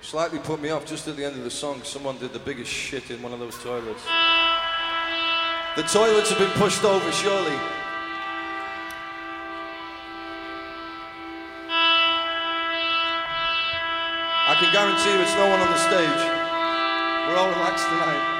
Slightly put me off just at the end of the song. Someone did the biggest shit in one of those toilets. The toilets have been pushed over, surely. I can guarantee you it's no one on the stage. We're all relaxed tonight.